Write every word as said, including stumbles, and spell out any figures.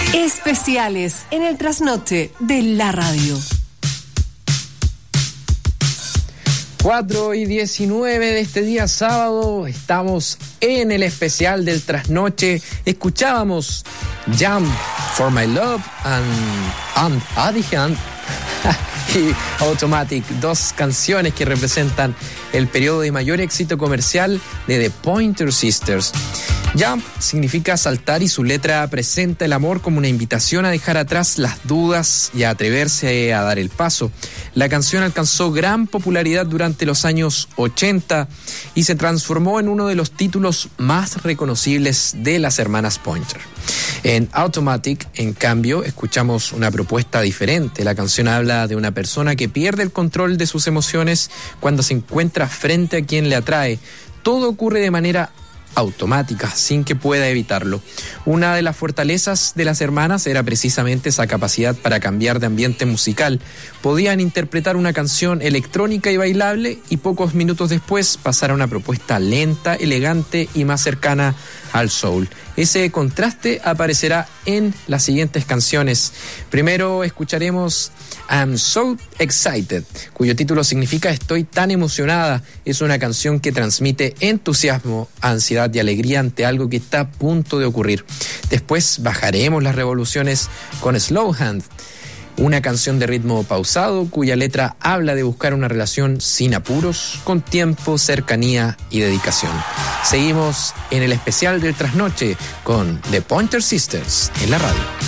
Especiales en el trasnoche de la radio. cuatro y diecinueve de este día sábado, estamos en el especial del trasnoche. Escuchábamos Jump for My Love and, and, ah, dije and, y Automatic, dos canciones que representan el periodo de mayor éxito comercial de The Pointer Sisters. Jump significa saltar y su letra presenta el amor como una invitación a dejar atrás las dudas y a atreverse a dar el paso. La canción alcanzó gran popularidad durante los años ochenta y se transformó en uno de los títulos más reconocibles de las hermanas Pointer. En Automatic, en cambio, escuchamos una propuesta diferente. La canción habla de una persona que pierde el control de sus emociones cuando se encuentra frente a quien le atrae. Todo ocurre de manera automática, sin que pueda evitarlo. Una de las fortalezas de las hermanas era precisamente esa capacidad para cambiar de ambiente musical. Podían interpretar una canción electrónica y bailable y pocos minutos después pasar a una propuesta lenta, elegante y más cercana al soul. Ese contraste aparecerá en las siguientes canciones. Primero escucharemos I'm So Excited, cuyo título significa Estoy tan emocionada. Es una canción que transmite entusiasmo, ansiedad y alegría ante algo que está a punto de ocurrir. Después bajaremos las revoluciones con Slow Hand, una canción de ritmo pausado cuya letra habla de buscar una relación sin apuros, con tiempo, cercanía y dedicación. Seguimos en el especial del trasnoche con The Pointer Sisters en la radio.